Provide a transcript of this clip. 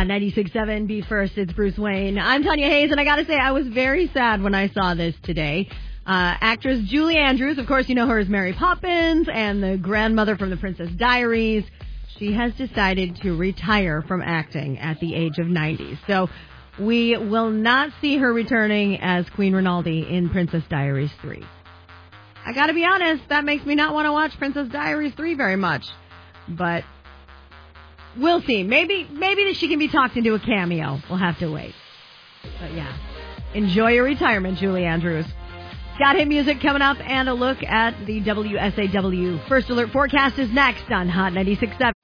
96.7 Be First, it's Bruce Wayne. I'm Tanya Hayes, and I gotta say, I was very sad when I saw this today. Actress Julie Andrews, of course you know her as Mary Poppins and the grandmother from The Princess Diaries. She has decided to retire from acting at the age of 90. So we will not see her returning as Queen Rinaldi in Princess Diaries 3. I gotta be honest, that makes me not want to watch Princess Diaries 3 very much. But we'll see. Maybe that she can be talked into a cameo. We'll have to wait. But yeah, enjoy your retirement, Julie Andrews. Got hit music coming up and a look at the WSAW First Alert forecast is next on Hot 96.7.